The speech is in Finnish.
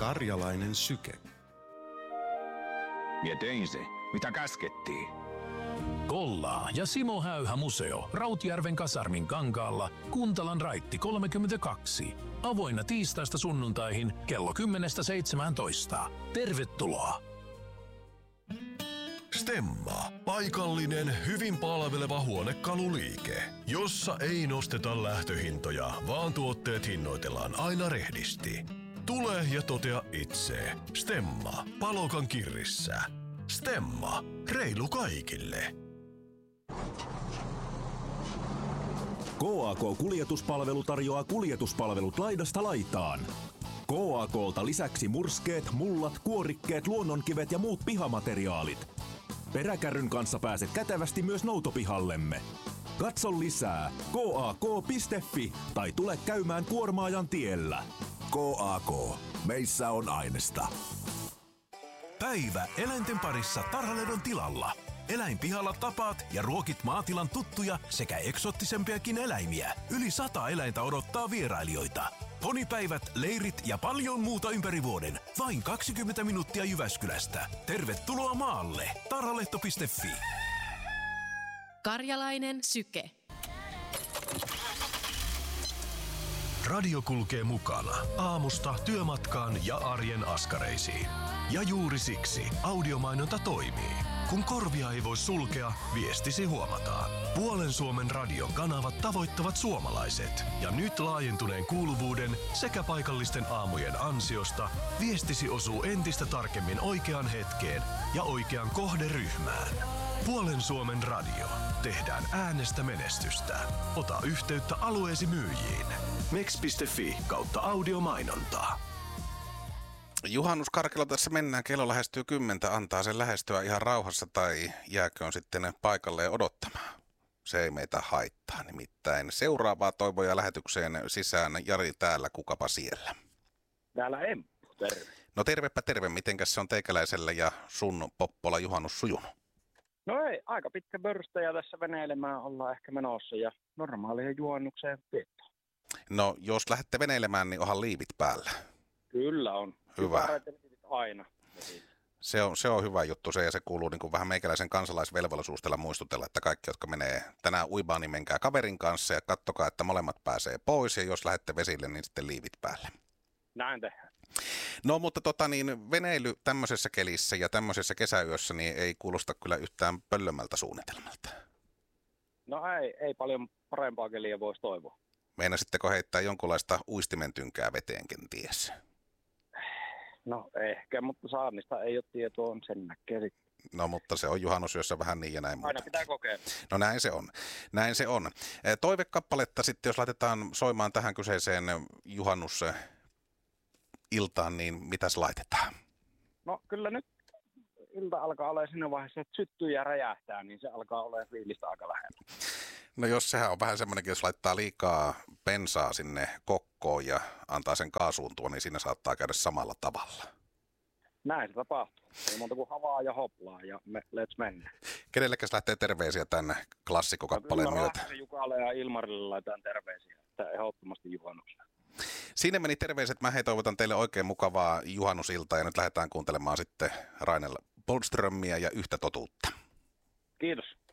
Karjalainen syke. Mie tein se, mitä käskettiin. Kollaa ja Simo Häyhä museo Rautjärven kasarmin kankaalla Kuntalan raitti 32. Avoinna tiistaista sunnuntaihin kello 10-17. Tervetuloa! Stemma. Paikallinen, hyvin palveleva huonekaluliike, jossa ei nosteta lähtöhintoja, vaan tuotteet hinnoitellaan aina rehdisti. Tule ja totea itse. Stemma. Palokan kirrissä. Stemma. Reilu kaikille. KAK-kuljetuspalvelu tarjoaa kuljetuspalvelut laidasta laitaan. KAK:lta lisäksi murskeet, mullat, kuorikkeet, luonnonkivet ja muut pihamateriaalit. Peräkärryn kanssa pääset kätevästi myös noutopihallemme. Katso lisää kaak.fi tai tule käymään Kuormaajan tiellä. KAK. Meissä on ainesta. Päivä eläinten parissa Tarhalehdon tilalla. Eläinpihalla tapaat ja ruokit maatilan tuttuja sekä eksoottisempiakin eläimiä. Yli 100 eläintä odottaa vierailijoita. Ponipäivät, leirit ja paljon muuta ympäri vuoden. Vain 20 minuuttia Jyväskylästä. Tervetuloa maalle. Tarhalehto.fi. Karjalainen syke. Radio kulkee mukana aamusta työmatkaan ja arjen askareisiin. Ja juuri siksi audiomainonta toimii. Kun korvia ei voi sulkea, viestisi huomataan. Puolen Suomen radion kanavat tavoittavat suomalaiset. Ja nyt laajentuneen kuuluvuuden sekä paikallisten aamujen ansiosta viestisi osuu entistä tarkemmin oikeaan hetkeen ja oikeaan kohderyhmään. Puolen Suomen radio. Tehdään äänestä menestystä. Ota yhteyttä alueesi myyjiin. mex.fi/audiomainontaa. Juhannus Karkilla tässä mennään. Kello lähestyy 10. Antaa sen lähestyä ihan rauhassa tai jääköön sitten paikalleen odottamaan. Se ei meitä haittaa nimittäin. Seuraavaa toivoja lähetykseen sisään. Jari täällä, kukapa siellä? Täällä Emppu, terve. No tervepä terve. Mitenkäs se on teikäläisellä ja sun poppola juhannus sujunut? No ei, aika pitkä börstä ja tässä veneilemään ollaan ehkä menossa ja normaalia juhannukseen viettoon. No jos lähdette veneilemään, niin onhan liivit päällä. Kyllä on. Hyvä. Aina. Se on hyvä juttu se, ja se kuuluu niin kuin vähän meikäläisen kansalaisvelvollisuustella muistutella, että kaikki, jotka menee tänään uimaan, niin menkää kaverin kanssa ja kattokaa, että molemmat pääsee pois, ja jos lähdette vesille, niin sitten liivit päälle. Näin tehdään. No mutta veneily tämmöisessä kelissä ja tämmöisessä kesäyössä niin ei kuulosta kyllä yhtään pöllömmältä suunnitelmalta. No ei paljon parempaa keliä voisi toivoa. Meinasitteko heittää jonkunlaista uistimentynkää veteen kenties? No ehkä, mutta saannista ei ole tietoa, on sen näkee sitten. No mutta se on juhannusyössä vähän niin ja näin muuta. Aina pitää kokeilla. No näin se on. Toivekappaletta sitten, jos laitetaan soimaan tähän kyseiseen juhannusiltaan, niin mitäs laitetaan? No kyllä nyt ilta alkaa olla siinä vaiheessa, että syttyy ja räjähtää, niin se alkaa olla fiilistä aika lähellä. No jos sehän on vähän semmoinenkin, jos laittaa liikaa bensaa sinne kokkoon ja antaa sen kaasuuntua, niin siinä saattaa käydä samalla tavalla. Näin se tapahtuu. Ei monta kuin havaa ja hoplaa ja let's mennä. Kenellekäs lähtee terveisiä tänne klassikokappaleen myötä? Rahkasen Jukalle ja Ilmarille laitan terveisiä, että ehdottomasti juhannuksena. Siinä meni terveiset. Mä toivotan teille oikein mukavaa juhannusiltaa ja nyt lähdetään kuuntelemaan sitten Rainella Boldströmiä ja Yhtä totuutta. Kiitos.